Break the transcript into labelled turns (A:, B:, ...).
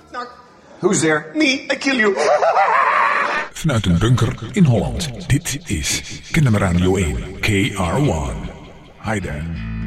A: Who's there? Me, I kill you.
B: Vanuit een bunker in Holland. Dit is Kinderradio 1, KR1. Hi there.